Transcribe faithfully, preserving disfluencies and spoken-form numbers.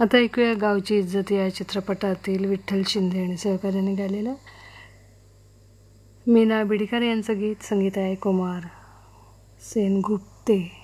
आता ऐकूया गावची इज्जत या चित्रपटातील विठ्ठल शिंदे आणि सहकार्याने गायलेलं मीना बिडकर यांचं गीत. संगीत आहे कुमार सेनगुप्ते.